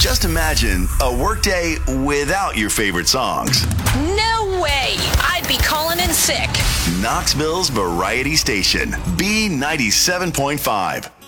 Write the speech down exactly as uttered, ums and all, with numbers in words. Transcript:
Just imagine a workday without your favorite songs. No way! I'd be calling in sick. Knoxville's Variety Station, B ninety-seven point five.